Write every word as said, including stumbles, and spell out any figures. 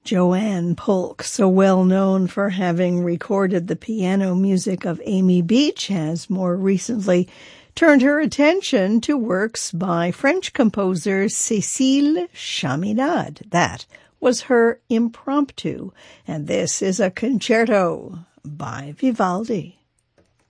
Joanne Polk, so well known for having recorded the piano music of Amy Beach, has more recently turned her attention to works by French composer Cécile Chaminade. That was her Impromptu, and this is a concerto by Vivaldi.